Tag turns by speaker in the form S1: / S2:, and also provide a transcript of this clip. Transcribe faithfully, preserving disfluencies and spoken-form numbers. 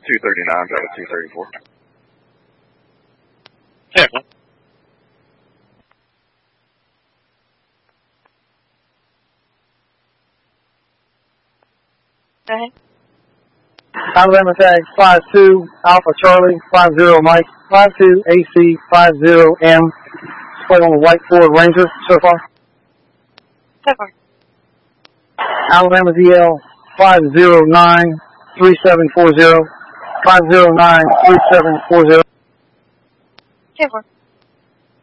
S1: two thirty-nine, drive at two thirty-four.
S2: Yeah.
S3: Go ahead.
S4: Alabama tag five two Alpha Charlie five zero Mike five two A C five zero M. Still on the white Ford Ranger so far.
S3: So far.
S4: Alabama D L five zero nine three seven four zero five zero nine three seven four zero.
S3: So far.